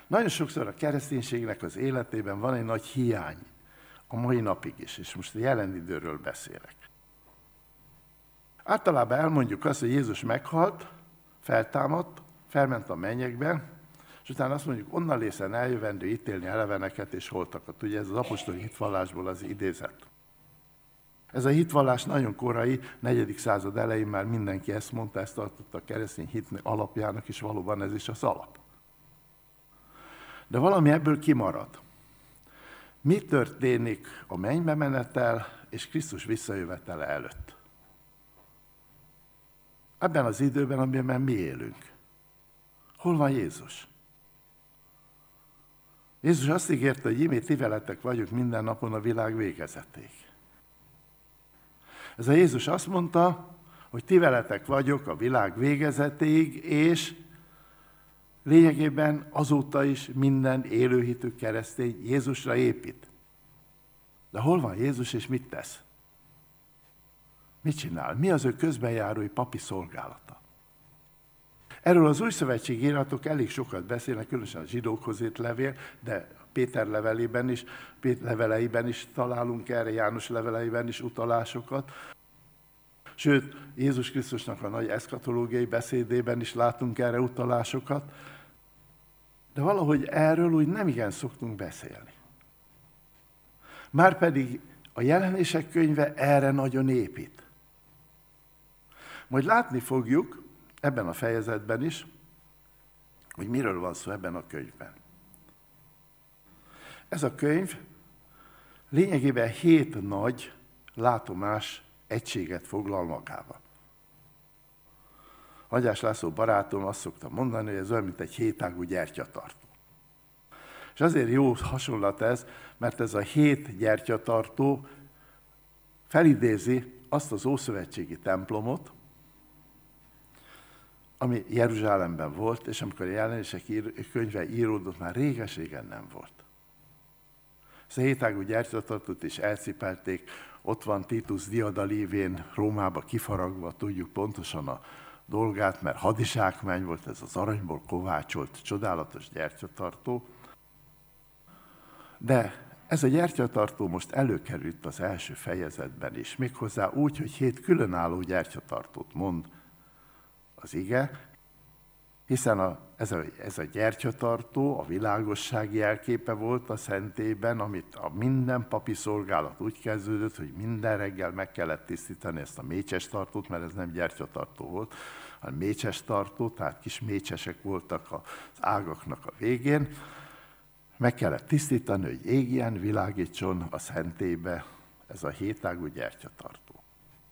Nagyon sokszor a kereszténységnek az életében van egy nagy hiány, a mai napig is, és most a jelen időről beszélek. Általában elmondjuk azt, hogy Jézus meghalt, feltámadt, felment a mennyekbe, és utána azt mondjuk, onnan lészen eljövendő ítélni eleveneket és holtakat. Ugye ez az apostoli hitvallásból az idézet. Ez a hitvallás nagyon korai, 4. század elején már mindenki ezt mondta, ezt tartotta a keresztény hit alapjának, és valóban ez is az alap. De valami ebből kimarad. Mi történik a mennybe menettel és Krisztus visszajövetele előtt? Ebben az időben, amiben mi élünk. Hol van Jézus? Jézus azt ígérte, hogy íme ti veletek vagyok minden napon a világ végezetéig. Ez a Jézus azt mondta, hogy ti veletek vagyok a világ végezetéig, és lényegében azóta is minden élőhitű keresztény Jézusra épít. De hol van Jézus, és mit tesz? Mit csinál? Mi az ő közbenjárói papi szolgálata? Erről az újszövetségi íratok elég sokat beszélnek, különösen a zsidókhoz írt levél, de Péter leveleiben is találunk erre, János leveleiben is utalásokat. Sőt, Jézus Krisztusnak a nagy eszkatológiai beszédében is látunk erre utalásokat, de valahogy erről úgy nem igen szoktunk beszélni. Márpedig a Jelenések könyve erre nagyon épít. Majd látni fogjuk ebben a fejezetben is, hogy miről van szó ebben a könyvben. Ez a könyv lényegében 7 nagy látomás egységet foglal magába. Hagyás László barátom azt szokta mondani, hogy ez olyan, mint egy 7 ágú gyertyatartó. És azért jó hasonlat ez, mert ez a 7 gyertyatartó felidézi azt az ószövetségi templomot, ami Jeruzsálemben volt, és amikor a Jelenések könyve íródott, már réges-régen nem volt. Ezt a 7 ágú gyertyatartót is elcipelték, ott van Titus Diada lévén Rómába kifaragva, tudjuk pontosan a dolgát, mert hadizsákmány volt, ez az aranyból kovácsolt, csodálatos gyertyatartó. De ez a gyertyatartó most előkerült az első fejezetben is, méghozzá úgy, hogy 7 különálló gyertyatartót mond az ige, hiszen ez a gyertyatartó a világosság jelképe volt a szentében, amit a minden papi szolgálat úgy kezdődött, hogy minden reggel meg kellett tisztítani ezt a mécses tartót, mert ez nem gyertyatartó volt, hanem mécses tartó, tehát kis mécsesek voltak az ágaknak a végén. Meg kellett tisztítani, hogy égjen, világítson a szentélybe ez a 7 ágú gyertyatartó.